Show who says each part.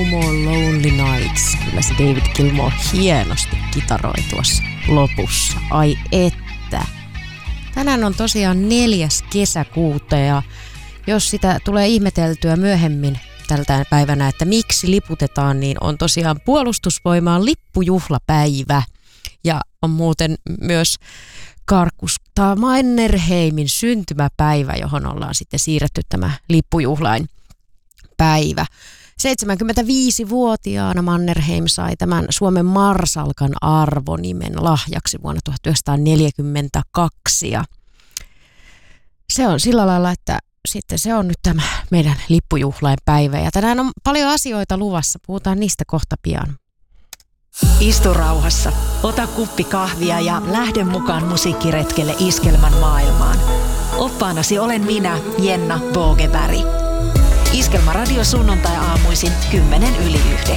Speaker 1: No More Lonely Nights. Kyllä se David Gilmour hienosti kitaroi tuossa lopussa. Ai että. Tänään on tosiaan 4. kesäkuuta ja jos sitä tulee ihmeteltyä myöhemmin tältä päivänä, että miksi liputetaan, niin on tosiaan Puolustusvoimaan lippujuhlapäivä. Ja on muuten myös Mannerheimin syntymäpäivä, johon ollaan sitten siirretty tämä lippujuhlain päivä. 75-vuotiaana Mannerheim sai tämän Suomen marsalkan arvonimen lahjaksi vuonna 1942. Ja se on sillä lailla, että sitten se on nyt tämä meidän lippujuhlain päivä. Ja tänään on paljon asioita luvassa. Puhutaan niistä kohta pian.
Speaker 2: Istu rauhassa, ota kuppi kahvia ja lähde mukaan musiikkiretkelle Iskelmän maailmaan. Oppaanasi olen minä, Jenna Bogeberg. Iskelmä radio sunnuntai aamuisin 10:50.